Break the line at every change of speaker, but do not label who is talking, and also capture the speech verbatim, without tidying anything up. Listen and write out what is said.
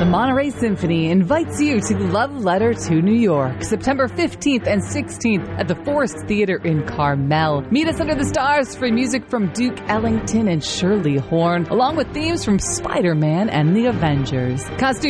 The Monterey Symphony invites you to Love Letter to New York, September fifteenth and sixteenth at the Forest Theater in Carmel. Meet us under the stars for music from Duke Ellington and Shirley Horn, along with themes from Spider-Man and the Avengers. Costume